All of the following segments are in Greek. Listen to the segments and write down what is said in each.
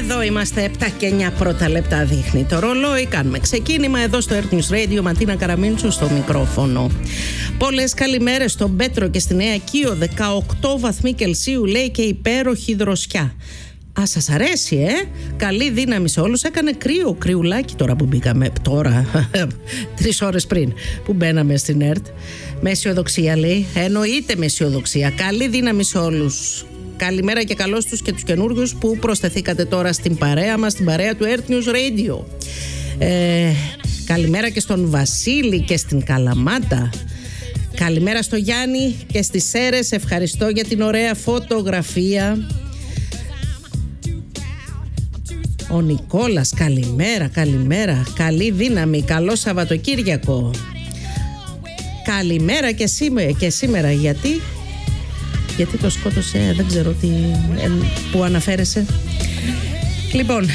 Εδώ είμαστε, 7 και 9 πρώτα λεπτά δείχνει το ρολόι. Κάνουμε ξεκίνημα εδώ στο Earth News Radio. Ματίνα Καραμίντσου στο μικρόφωνο. Πολλές καλημέρες στον Πέτρο και στη Νέα Κοίο. 18 βαθμοί Κελσίου λέει και υπέροχη δροσιά. Α, σας αρέσει, Καλή δύναμη σε όλους. Έκανε κρύο, κρυουλάκι τώρα που μπήκαμε. Τώρα, 3 ώρες πριν που μπαίναμε στην ΕΡΤ. Με αισιοδοξία λέει. Εννοείται με αισιοδοξία. Καλή δύναμη σε όλους. Καλημέρα και καλώς τους και τους καινούριους που προσθεθήκατε τώρα στην παρέα μας, στην παρέα του Earth News Radio. Καλημέρα και στον Βασίλη και στην Καλαμάτα. Καλημέρα στο Γιάννη και στις Σέρες. Ευχαριστώ για την ωραία φωτογραφία. Ο Νικόλας, καλημέρα, καλημέρα. Καλή δύναμη, καλό Σαββατοκύριακο. Καλημέρα και σήμερα. Γιατί το σκότωσε, δεν ξέρω που αναφέρεσαι. Λοιπόν,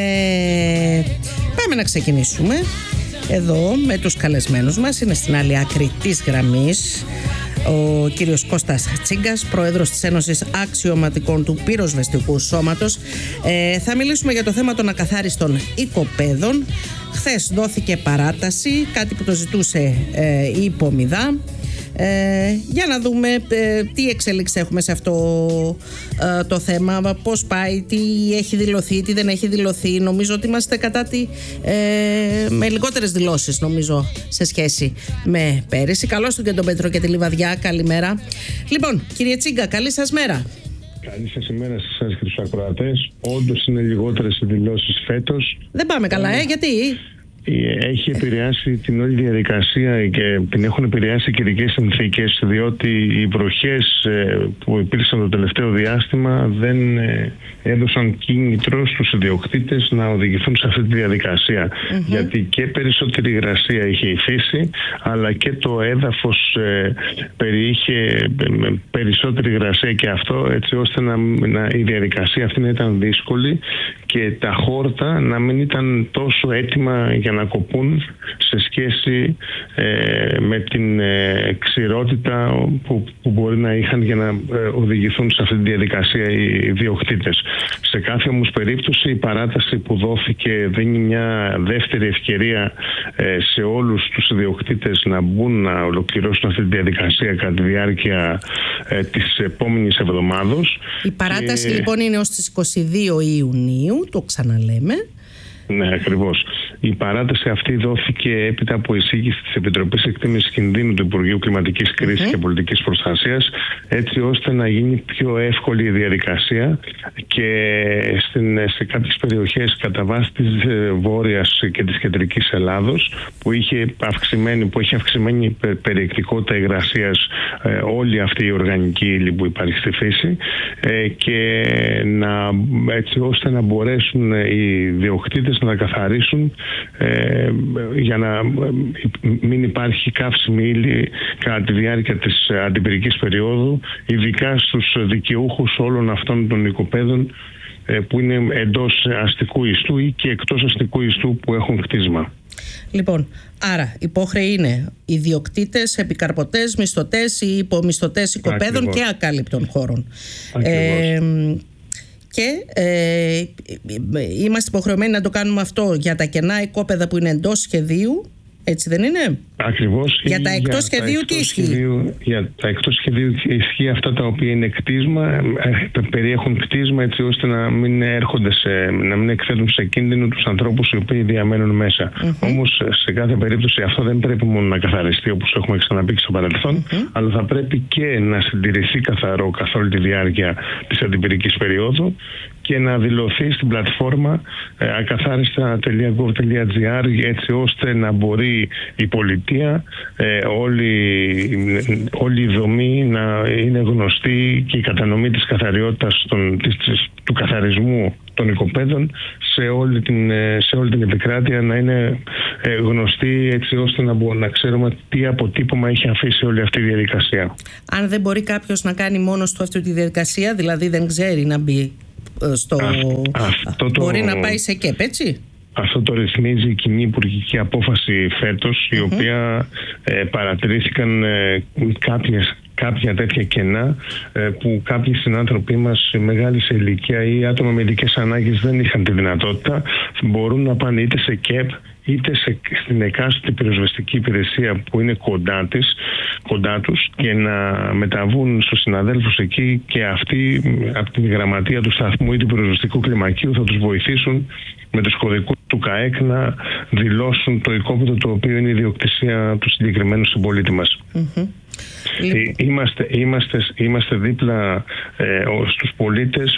πάμε να ξεκινήσουμε εδώ με τους καλεσμένους μας. Είναι στην άλλη άκρη της γραμμής ο κύριος Κώστας Τσίγκας, πρόεδρος της Ένωσης Αξιωματικών του Πυροσβεστικού Σώματος. Θα μιλήσουμε για το θέμα των ακαθάριστων οικοπαίδων. Χθες δόθηκε παράταση, κάτι που το ζητούσε η Υπομηδά. Για να δούμε τι εξέλιξη έχουμε σε αυτό το θέμα, πώς πάει, τι έχει δηλωθεί, τι δεν έχει δηλωθεί. Νομίζω ότι είμαστε με λιγότερες δηλώσεις νομίζω σε σχέση με πέρυσι. Καλώς τον και τον Πέτρο και τη Λιβαδιά, καλημέρα. Λοιπόν, κύριε Τσίγκα, καλή σας μέρα. Καλή σας ημέρα σε εσάς και τους ακροατές. Όντως είναι λιγότερες οι δηλώσεις φέτος. Δεν πάμε καλά, γιατί? Έχει επηρεάσει την όλη διαδικασία και την έχουν επηρεάσει οι καιρικές συνθήκες, διότι οι βροχές που υπήρξαν το τελευταίο διάστημα δεν έδωσαν κίνητρο στους ιδιοκτήτες να οδηγηθούν σε αυτή τη διαδικασία. Γιατί και περισσότερη υγρασία είχε η φύση, αλλά και το έδαφος περιείχε περισσότερη υγρασία και αυτό, έτσι ώστε η διαδικασία αυτή να ήταν δύσκολη και τα χόρτα να μην ήταν τόσο έτοιμα για να κοπούν σε σχέση με την ξηρότητα που μπορεί να είχαν για να οδηγηθούν σε αυτή τη διαδικασία οι ιδιοκτήτες. Σε κάθε όμως περίπτωση η παράταση που δόθηκε δίνει μια δεύτερη ευκαιρία σε όλους τους ιδιοκτήτες να μπουν να ολοκληρώσουν αυτή τη διαδικασία κατά τη διάρκεια της επόμενης εβδομάδος. Η παράταση λοιπόν είναι ως τις 22 Ιουνίου, το ξαναλέμε. Ναι, ακριβώς. Η παράταση αυτή δόθηκε έπειτα από εισήγηση της Επιτροπής Εκτίμησης Κινδύνου του Υπουργείου Κλιματικής Κρίσης και Πολιτικής Προστασίας, έτσι ώστε να γίνει πιο εύκολη η διαδικασία και σε κάποιες περιοχές κατά βάση της Βόρειας και της Κεντρικής Ελλάδος που έχει αυξημένη περιεκτικότητα υγρασίας όλη αυτή η οργανική ύλη που υπάρχει στη φύση και έτσι ώστε να μπορέσουν οι διοκτήτες να καθαρίσουν για να μην υπάρχει καύσιμη ύλη κατά τη διάρκεια της αντιπυρικής περίοδου, ειδικά στους δικαιούχους όλων αυτών των οικοπαίδων που είναι εντός αστικού ιστού ή και εκτός αστικού ιστού που έχουν κτίσμα. Λοιπόν, άρα υπόχρεοι είναι ιδιοκτήτες, επικαρπωτές, μισθωτές ή υπομισθωτές οικοπαίδων και ακάλυπτων χώρων. Και είμαστε υποχρεωμένοι να το κάνουμε αυτό για τα κενά οικόπεδα που είναι εντός σχεδίου, έτσι δεν είναι? Ακριβώς. Για τα εκτός σχεδίου τι ισχύει? Για τα εκτός σχεδίου ισχύει αυτά τα οποία είναι κτίσμα, περιέχουν κτίσμα έτσι ώστε να μην εκθέτουν σε κίνδυνο τους ανθρώπους οι οποίοι διαμένουν μέσα. Όμως σε κάθε περίπτωση αυτό δεν πρέπει μόνο να καθαριστεί όπως έχουμε ξαναπεί και στο παρελθόν, αλλά θα πρέπει και να συντηρηθεί καθαρό καθ' όλη τη διάρκεια της αντιπυρικής περίοδου και να δηλωθεί στην πλατφόρμα ακαθάριστα.gov.gr έτσι ώστε να μπορεί η πολιτεία, όλη η δομή να είναι γνωστή και η κατανομή της καθαριότητας του καθαρισμού των οικοπαίδων σε όλη την επικράτεια να είναι γνωστή έτσι ώστε να ξέρουμε τι αποτύπωμα έχει αφήσει όλη αυτή η διαδικασία. Αν δεν μπορεί κάποιος να κάνει μόνος του αυτή τη διαδικασία, δηλαδή δεν ξέρει να μπει μπορεί να πάει σε ΚΕΠ, έτσι? Αυτό το ρυθμίζει η κοινή υπουργική απόφαση φέτος, η οποία παρατηρήθηκαν κάποια τέτοια κενά που κάποιοι συνάνθρωποι μας μεγάλη σε ηλικία ή άτομα με ειδικές ανάγκες δεν είχαν τη δυνατότητα, μπορούν να πάνε είτε σε ΚΕΠ είτε στην εκάστοτε πυροσβεστική υπηρεσία που είναι κοντά τους και να μεταβούν στους συναδέλφους εκεί, και αυτοί από τη γραμματεία του σταθμού ή του πυροσβεστικού κλιμακίου θα τους βοηθήσουν με τους κωδικούς του ΚΑΕΚ να δηλώσουν το οικόπεδο το οποίο είναι η ιδιοκτησία του συγκεκριμένου συμπολίτη μας. Είμαστε δίπλα στους πολίτες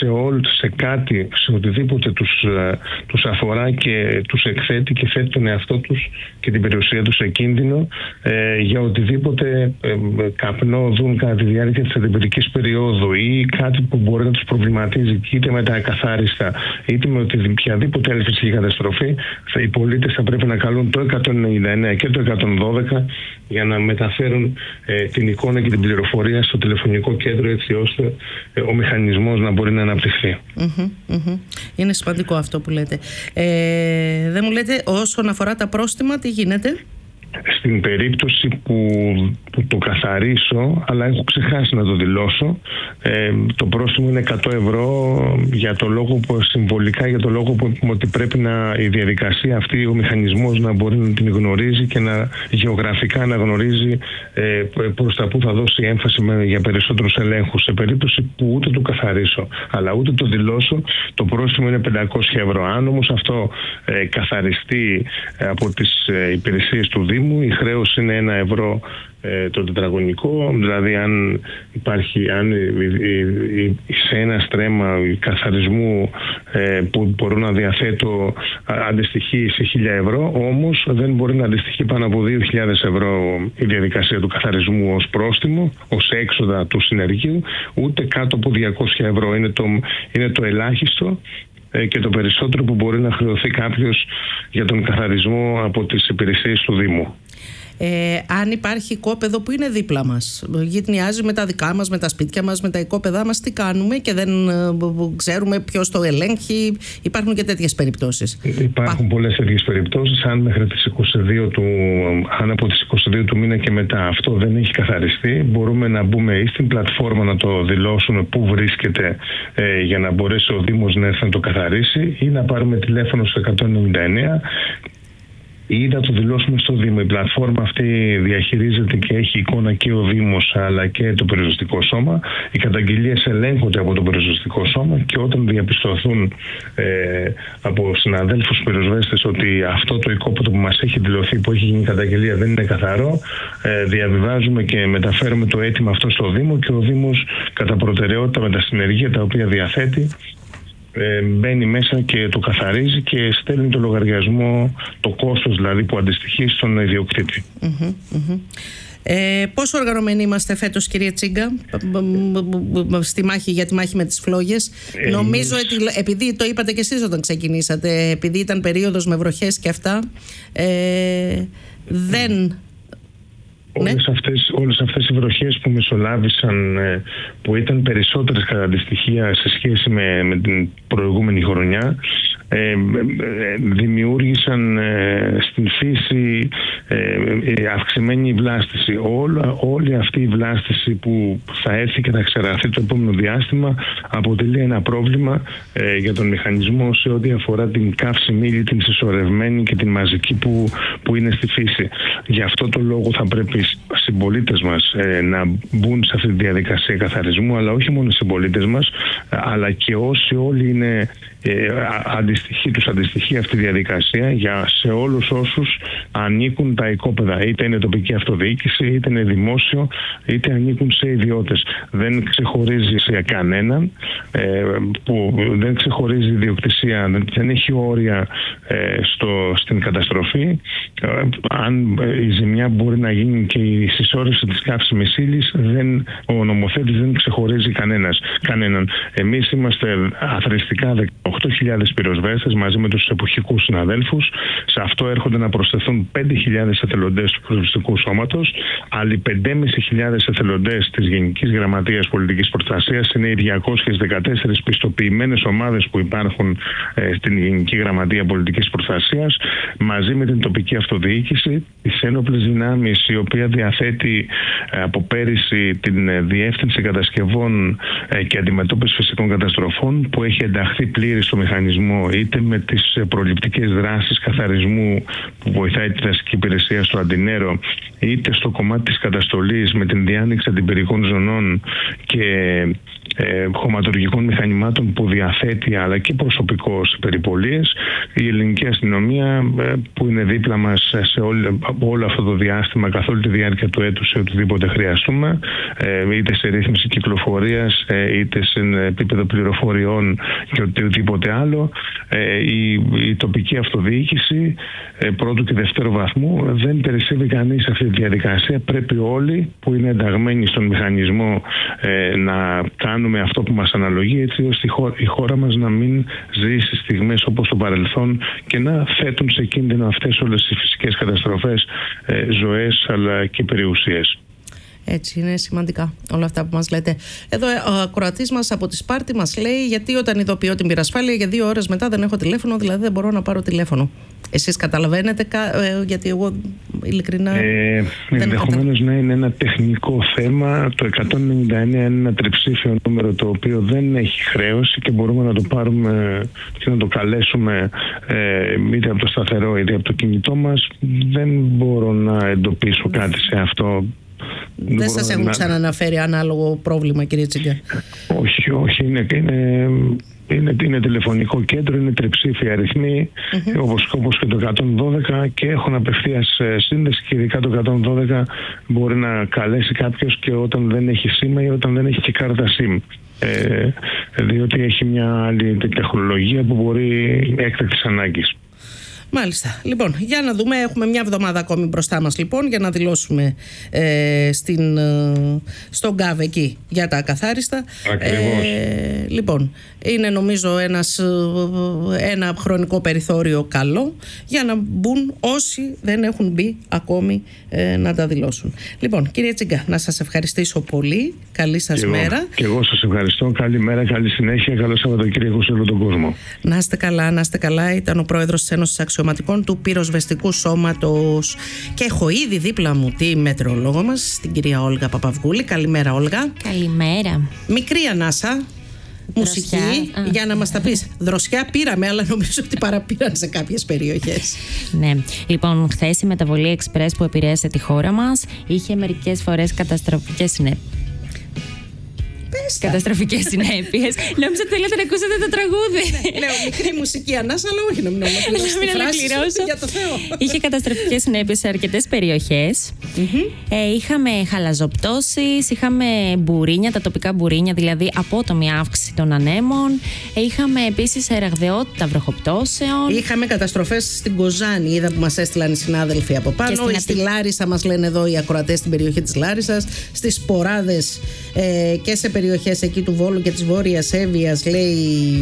σε οτιδήποτε τους αφορά και τους εκθέτει και θέτει τον εαυτό τους και την περιουσία τους σε κίνδυνο, για οτιδήποτε καπνό δουν κατά τη διάρκεια της αντιπυρικής περίοδου ή κάτι που μπορεί να τους προβληματίζει, είτε με τα ακαθάριστα είτε με οποιαδήποτε άλλη φυσική καταστροφή. Οι πολίτες θα πρέπει να καλούν το 199 και το 112 για να μεταφέρουν την εικόνα και την πληροφορία στο τηλεφωνικό κέντρο, έτσι ώστε ο μηχανισμός να μπορεί να αναπτυχθεί. Είναι σημαντικό αυτό που λέτε. Δεν μου λέτε όσον αφορά τα πρόστιμα τι γίνεται? Στην περίπτωση που το καθαρίσω, αλλά έχω ξεχάσει να το δηλώσω, το πρόστιμο είναι 100 ευρώ για το λόγο που συμβολικά, για το λόγο που ότι πρέπει η διαδικασία αυτή, ο μηχανισμός να μπορεί να την γνωρίζει και να γεωγραφικά να γνωρίζει προς τα που θα δώσει έμφαση για περισσότερους ελέγχους. Σε περίπτωση που ούτε το καθαρίσω αλλά ούτε το δηλώσω, το πρόστιμο είναι 500 ευρώ. Αν όμως αυτό καθαριστεί από τις υπηρεσίες του Δήμου, η χρέωση είναι 1 ευρώ το τετραγωνικό, δηλαδή αν σε ένα στρέμμα καθαρισμού που μπορώ να διαθέτω αντιστοιχεί σε 1.000 ευρώ, όμως δεν μπορεί να αντιστοιχεί πάνω από 2.000 ευρώ η διαδικασία του καθαρισμού ως πρόστιμο, ως έξοδα του συνεργείου, ούτε κάτω από 200 ευρώ. Είναι το ελάχιστο και το περισσότερο που μπορεί να χρεωθεί κάποιος για τον καθαρισμό από τις υπηρεσίες του Δήμου. Αν υπάρχει οικόπεδο που είναι δίπλα μας, γυτνιάζει με τα δικά μας, με τα σπίτια μας, με τα οικόπεδά μας, τι κάνουμε και δεν ξέρουμε ποιος το ελέγχει? Υπάρχουν και τέτοιες περιπτώσεις. Υπάρχουν πολλές τέτοιες περιπτώσεις. Αν από τις 22 του μήνα και μετά αυτό δεν έχει καθαριστεί, μπορούμε να μπούμε ή στην πλατφόρμα να το δηλώσουμε πού βρίσκεται, για να μπορέσει ο Δήμος να έρθει να το καθαρίσει, ή να πάρουμε τηλέφωνο στο 199 ή να το δηλώσουμε στο Δήμο. Η πλατφόρμα αυτή διαχειρίζεται και έχει εικόνα και ο Δήμος αλλά και το πυροσβεστικό σώμα. Οι καταγγελίες ελέγχονται από το πυροσβεστικό σώμα και όταν διαπιστωθούν από συναδέλφους πυροσβέστες ότι αυτό το οικόπεδο που μας έχει δηλωθεί, που έχει γίνει καταγγελία, δεν είναι καθαρό, διαβιβάζουμε και μεταφέρουμε το αίτημα αυτό στο Δήμο και ο Δήμος κατά προτεραιότητα με τα συνεργεία τα οποία διαθέτει μπαίνει μέσα και το καθαρίζει και στέλνει το λογαριασμό, το κόστος δηλαδή που αντιστοιχεί στον ιδιοκτήτη. Πόσο οργανωμένοι είμαστε φέτος, κύριε Τσίγκα, για τη μάχη με τις φλόγες? Νομίζω ότι επειδή το είπατε και εσείς όταν ξεκινήσατε, επειδή ήταν περίοδος με βροχές και αυτά, δεν... Όλες αυτές οι βροχές που μεσολάβησαν, που ήταν περισσότερες κατά αντιστοιχεία σε σχέση με την προηγούμενη χρονιά, δημιούργησαν στην φύση αυξημένη βλάστηση. Όλη αυτή η βλάστηση που θα έρθει και θα ξεραθεί το επόμενο διάστημα αποτελεί ένα πρόβλημα για τον μηχανισμό σε ό,τι αφορά την καύσιμη ύλη, την συσσωρευμένη και την μαζική που είναι στη φύση. Γι' αυτό το λόγο θα πρέπει οι συμπολίτες μας να μπουν σε αυτή τη διαδικασία καθαρισμού, αλλά όχι μόνο οι συμπολίτες μας, αλλά και όσοι όλοι είναι αντιστοιχεί αυτή η διαδικασία σε όλους όσους ανήκουν τα οικόπεδα, είτε είναι τοπική αυτοδιοίκηση, είτε είναι δημόσιο, είτε ανήκουν σε ιδιώτες. Δεν ξεχωρίζει σε κανέναν, που δεν ξεχωρίζει ιδιοκτησία, δεν έχει όρια στην καταστροφή. Αν η ζημιά μπορεί να γίνει και η συσσόρευση της καύσιμης ύλης, ο νομοθέτης δεν ξεχωρίζει κανέναν. Εμείς είμαστε αθροιστικά 18.000 πυροσβέστες πυροσβέστες μαζί με τους εποχικούς συναδέλφους. Σε αυτό έρχονται να προσθεθούν 5.000 εθελοντές του πυροσβεστικού σώματος, άλλοι 5.500 εθελοντές της Γενικής Γραμματείας Πολιτικής Προστασίας. Είναι οι 214 πιστοποιημένες ομάδες που υπάρχουν στην Γενική Γραμματεία Πολιτικής Προστασίας, μαζί με την τοπική αυτοδιοίκηση, τις ένοπλες δυνάμεις, η οποία διαθέτει από πέρυσι την Διεύθυνση Κατασκευών και Αντιμετώπισης Φυσικών Καταστροφών, που έχει ενταχθεί πλήρως στο μηχανισμό, είτε με τις προληπτικές δράσεις καθαρισμού που βοηθάει τη δασική υπηρεσία στο Αντινέρο, είτε στο κομμάτι της καταστολής με την διάνοιξη αντιπυρικών ζωνών και χωματουργικών μηχανημάτων που διαθέτει, αλλά και προσωπικό σε περιπολίες. Η ελληνική αστυνομία που είναι δίπλα μας σε όλο αυτό το διάστημα, καθ' όλη τη διάρκεια του έτους, σε οτιδήποτε χρειαστούμε, είτε σε ρύθμιση κυκλοφορίας, είτε σε επίπεδο πληροφοριών και οτιδήποτε άλλο. Η τοπική αυτοδιοίκηση πρώτου και δευτέρου βαθμού δεν περισσεύει κανείς σε αυτή τη διαδικασία. Πρέπει όλοι που είναι ενταγμένοι στον μηχανισμό να κάνουμε αυτό που μας αναλογεί, έτσι ώστε η χώρα μας να μην ζει σε στιγμές όπως το παρελθόν και να θέτουν σε κίνδυνο αυτές όλες οι φυσικές καταστροφές, ζωές αλλά και περιουσίες. Έτσι, είναι σημαντικά όλα αυτά που μας λέτε. Εδώ ο ακροατής μας από τη Σπάρτη μας λέει: γιατί όταν ειδοποιώ την πυρασφάλεια για 2 ώρες μετά δεν έχω τηλέφωνο, δηλαδή δεν μπορώ να πάρω τηλέφωνο. Εσείς καταλαβαίνετε, γιατί εγώ ειλικρινά. Ενδεχομένως να είναι ένα τεχνικό θέμα. Το 199 είναι ένα τριψήφιο νούμερο το οποίο δεν έχει χρέωση και μπορούμε να το πάρουμε και να το καλέσουμε είτε από το σταθερό είτε από το κινητό μας. Δεν μπορώ να εντοπίσω κάτι σε αυτό. Δεν σας έχουν ξαναναφέρει ανάλογο πρόβλημα, κύριε Τσίγκα? Όχι, είναι τηλεφωνικό κέντρο, είναι τριψήφια αριθμοί, όπως και το 112, και έχουν απευθείας σύνδεση, και ειδικά το 112 μπορεί να καλέσει κάποιος και όταν δεν έχει σήμα ή όταν δεν έχει και κάρτα SIM. Διότι έχει μια άλλη τεχνολογία που μπορεί έκτακτης ανάγκης. Μάλιστα. Λοιπόν, για να δούμε, έχουμε μια εβδομάδα ακόμη μπροστά μας λοιπόν για να δηλώσουμε στον ΚΑΒ εκεί για τα ακαθάριστα. Λοιπόν, είναι νομίζω ένα χρονικό περιθώριο καλό για να μπουν όσοι δεν έχουν μπει ακόμη να τα δηλώσουν. Λοιπόν, κύριε Τσίγκα, να σας ευχαριστήσω πολύ. Καλή σας μέρα. Και εγώ σας ευχαριστώ. Καλή μέρα, καλή συνέχεια. Καλό Σαββατοκύριακο σε όλο τον κόσμο. Να είστε καλά, να είστε καλά. Ήταν ο πρόεδρος της Ένωσης Αξιωματικών του Πυροσβεστικού Σώματος. Και έχω ήδη δίπλα μου τη μετεωρολόγο μας, την κυρία Όλγα Παπαυγούλη. Καλημέρα, Όλγα. Καλημέρα. Μικρή ανάσα. Μουσική, για να μας τα πεις. Δροσιά πήραμε, αλλά νομίζω ότι παραπήραν σε κάποιες περιοχές. Ναι. Λοιπόν, χθες η μεταβολή εξπρές που επηρέασε τη χώρα μας είχε μερικές φορές καταστροφικές συνέπειες. Καταστροφικές συνέπειες. Νόμιζα ότι θέλετε να ακούσετε το τραγούδι. Λέω μικρή μουσική ανάσα, αλλά όχι να μην ολοκληρώσω. Για το Θεό. Είχε καταστροφικές συνέπειες σε αρκετές περιοχές. Είχαμε χαλαζοπτώσεις, είχαμε μπουρίνια, τα τοπικά μπουρίνια, δηλαδή απότομη αύξηση των ανέμων. Είχαμε επίσης ραγδαιότητα βροχοπτώσεων. Είχαμε καταστροφές στην Κοζάνη, είδα που μας έστειλαν οι συνάδελφοι από πάνω. Στη Λάρισα μας λένε εδώ οι ακροατές στην περιοχή της Λάρισσας. Στις Σποράδες και σε περιοχές εκεί του Βόλου και της Βόρειας Εύβοιας, λέει,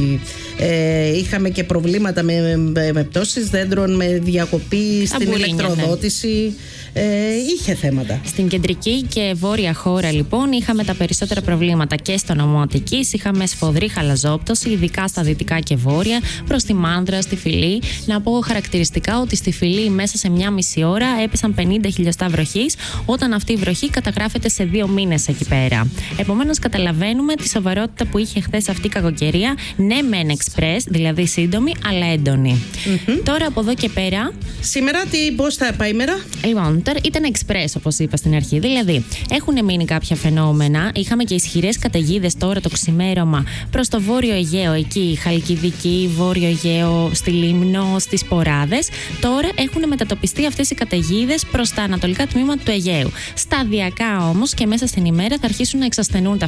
είχαμε και προβλήματα με πτώσεις δέντρων, με διακοπή στην ηλεκτροδότηση. Είχε θέματα. Στην κεντρική και βόρεια χώρα, λοιπόν, είχαμε τα περισσότερα προβλήματα και στο νομό Αττικής. Είχαμε σφοδρή χαλαζόπτωση, ειδικά στα δυτικά και βόρεια, προς τη Μάνδρα, στη Φυλή. Να πω χαρακτηριστικά ότι στη Φυλή μέσα σε μια μισή ώρα έπεσαν 50 χιλιοστά βροχής, όταν αυτή η βροχή καταγράφεται σε 2 μήνες εκεί πέρα. Επομένως, καταλαβαίνουμε τη σοβαρότητα που είχε χθες αυτή η κακοκαιρία. Ναι, μεν εξπρές, δηλαδή σύντομη, αλλά έντονη. Τώρα από εδώ και πέρα. Σήμερα πώς θα πάει η μέρα? Λοιπόν, τώρα ήταν εξπρές, όπως είπα στην αρχή. Δηλαδή, έχουν μείνει κάποια φαινόμενα. Είχαμε και ισχυρές καταιγίδες τώρα το ξημέρωμα προς το βόρειο Αιγαίο, εκεί, Χαλκιδική, βόρειο Αιγαίο, στη Λίμνο, στις Σποράδες. Τώρα έχουν μετατοπιστεί αυτές οι καταιγίδες προς τα ανατολικά τμήματα του Αιγαίου. Σταδιακά όμως και μέσα στην ημέρα θα αρχίσουν να εξασθενούν τα φαινόμενα.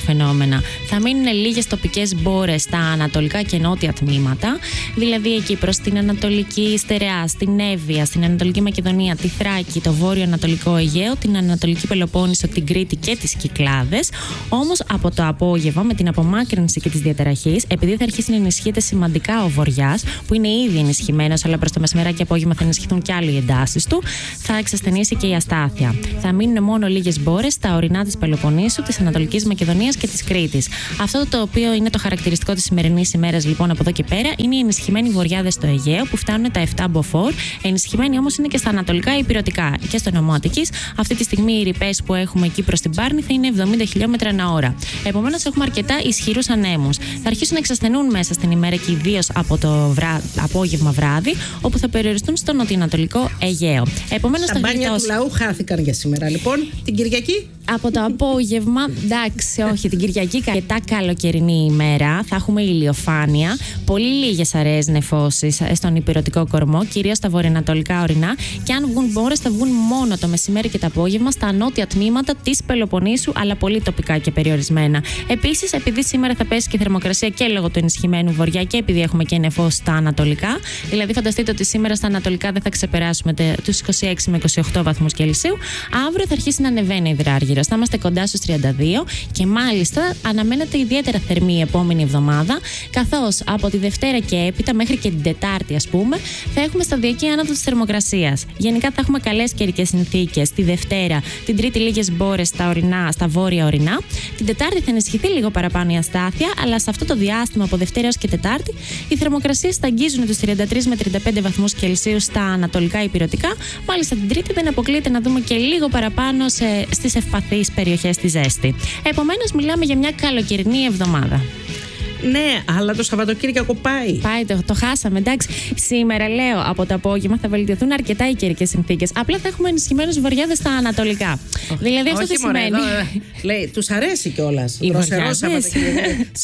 φαινόμενα. Θα μείνουν λίγες τοπικές μπόρες στα ανατολικά και νότια τμήματα, δηλαδή εκεί προς την Ανατολική Στερεά, στην Εύβοια, στην Ανατολική Μακεδονία, τη Θράκη, το Βόρειο-Ανατολικό Αιγαίο, την Ανατολική Πελοπόννησο, την Κρήτη και τις Κυκλάδες. Όμως από το απόγευμα, με την απομάκρυνση και τις διαταραχές, επειδή θα αρχίσει να ενισχύεται σημαντικά ο βοριάς, που είναι ήδη ενισχυμένος, αλλά προς το μεσημεράκι και απόγευμα θα ενισχυθούν και άλλοι οι εντάσεις του, θα εξασθενήσει και η αστάθεια. Θα μείνουν μόνο λίγες μπόρες στα ορεινά της Πελοποννήσου, της Ανατολικής Μακεδονίας και της Κρήτης. Αυτό το οποίο είναι το χαρακτηριστικό της σημερινής ημέρας, λοιπόν, από εδώ και πέρα, είναι οι ενισχυμένοι βοριάδες στο Αιγαίο, που φτάνουν τα 7 μποφόρ. Ενισχυμένοι όμως είναι και στα ανατολικά υπηρετικά και στο νομό Αττικής. Αυτή τη στιγμή οι ρηπές που έχουμε εκεί προς την Πάρνηθα είναι 70 χιλιόμετρα ανά ώρα. Επομένως, έχουμε αρκετά ισχυρούς ανέμους. Θα αρχίσουν να εξασθενούν μέσα στην ημέρα και ιδίως από το απόγευμα βράδυ, όπου θα περιοριστούν στο νοτιοανατολικό Αιγαίο. Επομένως, τα μπάνια του λαού χάθηκαν για σήμερα, λοιπόν. Την Κυριακή. Από το απόγευμα, εντάξει, όχι, την Κυριακή αρκετά καλοκαιρινή ημέρα. Θα έχουμε ηλιοφάνεια, πολύ λίγες αραιές νεφώσεις στον υπηρετικό κορμό, κυρίως στα βορειοανατολικά ορεινά. Και αν βγουν μπόρες, θα βγουν μόνο το μεσημέρι και το απόγευμα στα νότια τμήματα της Πελοποννήσου, αλλά πολύ τοπικά και περιορισμένα. Επίσης, επειδή σήμερα θα πέσει και η θερμοκρασία και λόγω του ενισχυμένου βοριά και επειδή έχουμε και νεφώσεις στα ανατολικά, δηλαδή φανταστείτε ότι σήμερα στα ανατολικά δεν θα ξεπεράσουμε τους 26 με 28 βαθμούς Κελσίου, αύριο θα αρχίσει να ανεβαίνει η υδράργυρα. Θα είμαστε κοντά στους 32 και μάλιστα αναμένεται ιδιαίτερα θερμή η επόμενη εβδομάδα, καθώς από τη Δευτέρα και έπειτα μέχρι και την Τετάρτη, ας πούμε, θα έχουμε σταδιακή άνοδο της θερμοκρασίας. Γενικά θα έχουμε καλές καιρικές συνθήκες τη Δευτέρα, την Τρίτη λίγες μπόρες στα βόρεια ορεινά. Την Τετάρτη θα ενισχυθεί λίγο παραπάνω η αστάθεια, αλλά σε αυτό το διάστημα από Δευτέρα έως και Τετάρτη οι θερμοκρασίες θα αγγίζουν τους 33 με 35 βαθμούς Κελσίου στα ανατολικά υπηρετικά. Μάλιστα την Τρίτη δεν αποκλείεται να δούμε και λίγο παραπάνω στις ευπαθείς περιοχές στη ζέστη. Επομένως, μιλάμε για μια καλοκαιρινή εβδομάδα. Ναι, αλλά το Σαββατοκύριακο πάει. Πάει, το χάσαμε. Εντάξει. Σήμερα, λέω, από το απόγευμα θα βελτιωθούν αρκετά οι καιρικές συνθήκες. Απλά θα έχουμε ενισχυμένους βοριάδες στα ανατολικά. Δηλαδή, αυτό τι σημαίνει. Λέει, τους αρέσει κιόλας. Δροσερό Σαββατοκύριακο.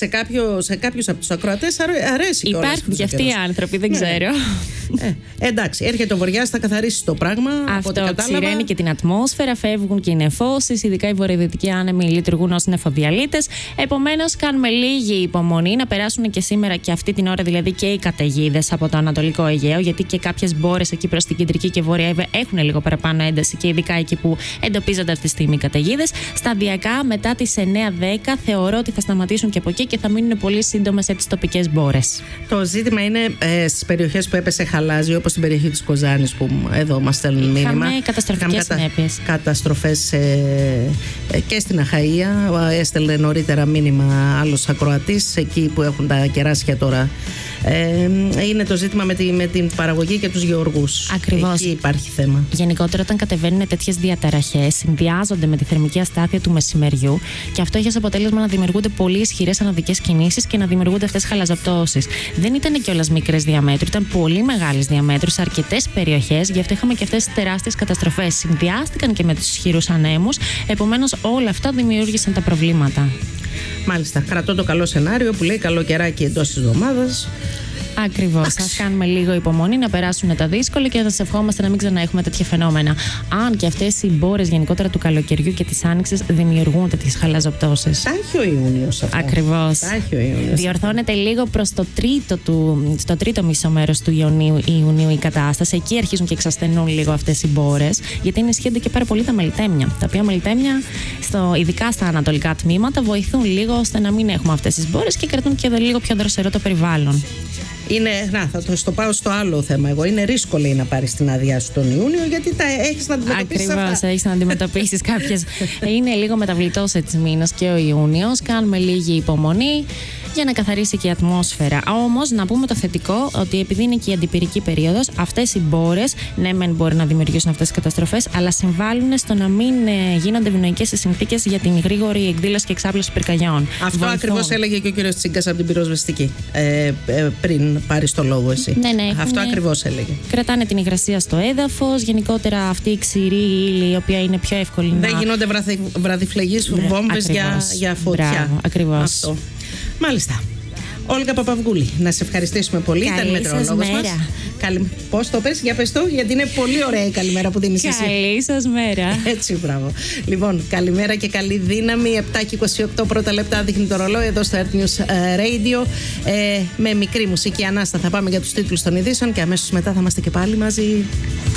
Σε κάποιους από τους ακροατές αρέσει κιόλας. Υπάρχουν και αυτοί οι άνθρωποι, δεν ξέρω. Εντάξει, έρχεται ο βοριάς, θα καθαρίσει το πράγμα. Αυτό ξηραίνει και την ατμόσφαιρα, φεύγουν και οι νεφώσεις, ειδικά οι βορειοδυτικοί άνεμοι λειτουργούν ως νεφοδιαλύτες. Επομένως, κάνουμε λίγη υπομονή να περάσουν και σήμερα και αυτή την ώρα, δηλαδή και οι καταιγίδες από το Ανατολικό Αιγαίο, γιατί και κάποιες μπόρες εκεί προς την κεντρική και βόρεια Εύβοια έχουν λίγο παραπάνω ένταση και ειδικά εκεί που εντοπίζονται αυτή τη στιγμή οι καταιγίδες. Σταδιακά μετά τις 9-10 θεωρώ ότι θα σταματήσουν και από εκεί και θα μείνουν πολύ σύντομες τις τοπικές μπόρες. Το ζήτημα είναι στις περιοχές που έπεσε χαλάζι, όπως στην περιοχή της Κοζάνης, που εδώ μας στέλνουν μήνυμα. Είχαμε καταστροφικές συνέπειες. Καταστροφές και στην Αχαΐα. Έστελνε νωρίτερα μήνυμα άλλος ακροατής, εκεί που έχουν τα κεράσια τώρα. Είναι το ζήτημα με την παραγωγή και τους γεωργούς. Ακριβώς. Εκεί υπάρχει θέμα. Γενικότερα, όταν κατεβαίνουν τέτοιες διαταραχές, συνδυάζονται με τη θερμική αστάθεια του μεσημεριού και αυτό έχει ως αποτέλεσμα να δημιουργούνται πολύ ισχυρές αναδικές κινήσεις και να δημιουργούνται αυτές χαλαζοπτώσεις. Δεν ήταν κιόλας μικρές διαμέτρου, ήταν πολύ μεγάλες διαμέτρου σε αρκετές περιοχές, γι' αυτό είχαμε και αυτές τις τεράστιες καταστροφές. Συνδυάστηκαν και με τους ισχυρούς ανέμους, επομένως όλα αυτά δημιούργησαν τα προβλήματα. Μάλιστα. Κρατώ το καλό σενάριο που λέει καλό καιράκι εντός της εβδομάδας. Ακριβώς. Ας κάνουμε λίγο υπομονή να περάσουν τα δύσκολα και να σας ευχόμαστε να μην ξαναέχουμε τέτοια φαινόμενα. Αν και αυτές οι μπόρες γενικότερα του καλοκαιριού και της άνοιξης δημιουργούν τέτοιες χαλαζοπτώσεις. Τα έχει ο Ιούνιος αυτό. Ακριβώς. Τα έχει ο Ιούνιος. Διορθώνεται λίγο προς στο τρίτο μισό μέρος του Ιουνίου η κατάσταση. Εκεί αρχίζουν και εξασθενούν λίγο αυτές οι μπόρες, γιατί ενισχύονται και πάρα πολύ τα μελιτέμια. Τα οποία μελιτέμια, ειδικά στα ανατολικά τμήματα, βοηθούν λίγο ώστε να μην έχουμε αυτές τις μπόρες και κρατούν και λίγο πιο δροσερό το περιβάλλον. Θα το πάω στο άλλο θέμα. Εγώ είναι ρίσκο, λέει, να πάρεις την άδειά σου τον Ιούνιο, γιατί τα έχεις να αντιμετωπίσεις. Ακριβώς, έχεις να αντιμετωπίσεις κάποιες. Είναι λίγο μεταβλητός έτσι μήνας και ο Ιούνιος. Κάνουμε λίγη υπομονή για να καθαρίσει και η ατμόσφαιρα. Όμως, να πούμε το θετικό, ότι επειδή είναι και η αντιπυρική περίοδος, αυτές οι μπόρες, ναι, μεν μπορεί να δημιουργήσουν αυτές τις καταστροφές, αλλά συμβάλλουν στο να μην γίνονται ευνοϊκές οι συνθήκες για την γρήγορη εκδήλωση και εξάπλωση πυρκαγιών. Αυτό ακριβώς έλεγε και ο κύριος Τσίγκας από την πυροσβεστική. Πριν πάρει το λόγο εσύ. Ναι, αυτό ακριβώς έλεγε. Κρατάνε την υγρασία στο έδαφος. Γενικότερα αυτή η ξηρή ύλη, η οποία είναι πιο εύκολη να. Δεν γίνονται βραδιφλεγείς βόμβες για φωτιά. Ακριβώς. Αυτό. Μάλιστα. Όλγα Παπαυγούλη, να σε ευχαριστήσουμε πολύ. Καλή ήταν μετεωρολόγος μας. Πώς το πες, για πες το, γιατί είναι πολύ ωραία η καλημέρα που δίνεις εσύ. Καλή σας μέρα. Έτσι, μπράβο. Λοιπόν, καλημέρα και καλή δύναμη. 7:28 πρώτα λεπτά δείχνει το ρολόι εδώ στο Earth News Radio. Με μικρή μουσική ανάστα θα πάμε για τους τίτλους των ειδήσεων και αμέσως μετά θα είμαστε και πάλι μαζί.